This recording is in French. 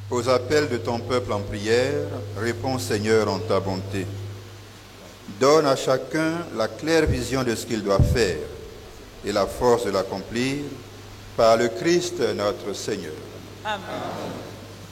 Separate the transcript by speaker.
Speaker 1: Aux appels de ton peuple en prière, réponds Seigneur en ta bonté. Donne à chacun la claire vision de ce qu'il doit faire et la force de l'accomplir par le Christ notre Seigneur.
Speaker 2: Amen.